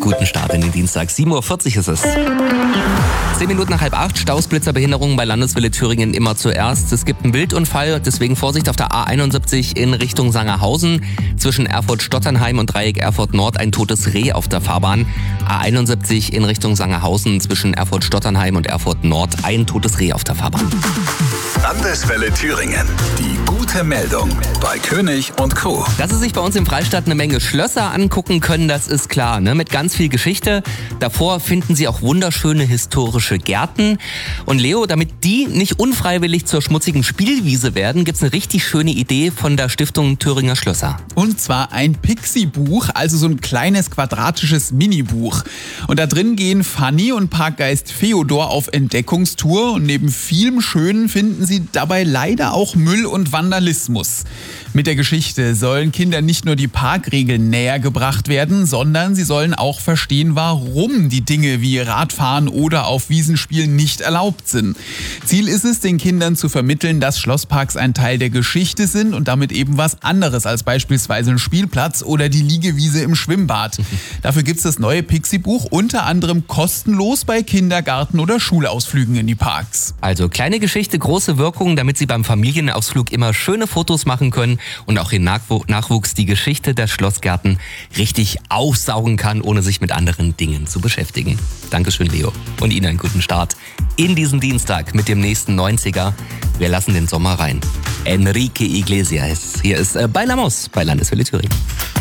guten Start in den Dienstag. 7:40 Uhr ist es. 10 Minuten nach 7:30, Staus, Blitzerbehinderungen bei Landeswelle Thüringen immer zuerst. Es gibt einen Wildunfall, deswegen Vorsicht auf der A71 in Richtung Sangerhausen. Zwischen Erfurt-Stotternheim und Dreieck Erfurt-Nord ein totes Reh auf der Fahrbahn. A71 in Richtung Sangerhausen zwischen Erfurt-Stotternheim und Erfurt-Nord ein totes Reh auf der Fahrbahn. Landeswelle Thüringen. Die gute Meldung bei König und Co. Dass Sie sich bei uns im Freistaat eine Menge Schlösser angucken können, das ist klar, ne? Mit ganz viel Geschichte. Davor finden Sie auch wunderschöne historische Gärten. Und Leo, damit die nicht unfreiwillig zur schmutzigen Spielwiese werden, gibt's eine richtig schöne Idee von der Stiftung Thüringer Schlösser. Und zwar ein Pixie-Buch, also so ein kleines quadratisches Mini-Buch. Und da drin gehen Fanny und Parkgeist Feodor auf Entdeckungstour. Und neben vielem Schönen finden sie dabei leider auch Müll und Vandalismus. Mit der Geschichte sollen Kindern nicht nur die Parkregeln näher gebracht werden, sondern sie sollen auch verstehen, warum die Dinge wie Radfahren oder auf Wiesen spielen nicht erlaubt sind. Ziel ist es, den Kindern zu vermitteln, dass Schlossparks ein Teil der Geschichte sind und damit eben was anderes als beispielsweise ein Spielplatz oder die Liegewiese im Schwimmbad. Dafür gibt es das neue Pixie-Buch unter anderem kostenlos bei Kindergarten- oder Schulausflügen in die Parks. Also kleine Geschichte, große Wirkung, damit Sie beim Familienausflug immer schöne Fotos machen können und auch Ihr Nachwuchs die Geschichte der Schlossgärten richtig aufsaugen kann, ohne sich mit anderen Dingen zu beschäftigen. Dankeschön, Leo. Und Ihnen einen guten Start in diesen Dienstag mit dem nächsten 90er. Wir lassen den Sommer rein. Enrique Iglesias. Hier ist Bailamos bei Landeswelle Thüringen.